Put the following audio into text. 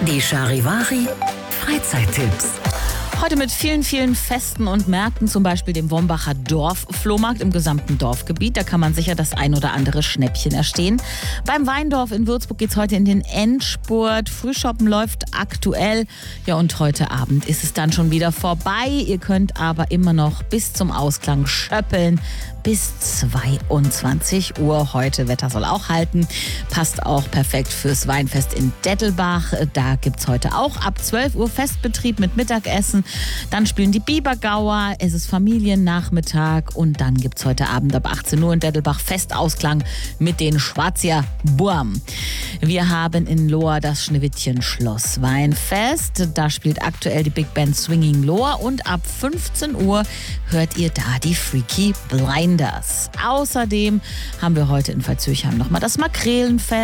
Die Charivari Freizeittipps. Heute mit vielen, vielen Festen und Märkten, zum Beispiel dem Wombacher Dorfflohmarkt im gesamten Dorfgebiet. Da kann man sicher das ein oder andere Schnäppchen erstehen. Beim Weindorf in Würzburg geht es heute in den Endspurt. Frühshoppen läuft aktuell. Ja, und heute Abend ist es dann schon wieder vorbei. Ihr könnt aber immer noch bis zum Ausklang schöppeln. Bis 22 Uhr. Heute Wetter soll auch halten. Passt auch perfekt fürs Weinfest in Dettelbach. Da gibt es heute auch ab 12 Uhr Festbetrieb mit Mittagessen. Dann spielen die Bibergauer. Es ist Familiennachmittag. Und dann gibt es heute Abend ab 18 Uhr in Dettelbach Festausklang mit den Schwarzier Burm. Wir haben in Lohr das Schneewittchen Schloss Weinfest. Da spielt aktuell die Big Band Swinging Lohr. Und ab 15 Uhr hört ihr da die Freaky Blinders. Außerdem haben wir heute in Veitshöchheim nochmal das Makrelenfest.